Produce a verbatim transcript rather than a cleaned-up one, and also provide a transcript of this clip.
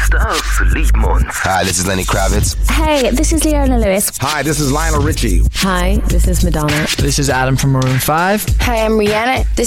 Stars Lead Month. Hi, this is Lenny Kravitz. Hey, this is Leona Lewis. Hi, this is Lionel Richie. Hi, this is Madonna. This is Adam from Maroon five. Hi, I'm Rihanna. This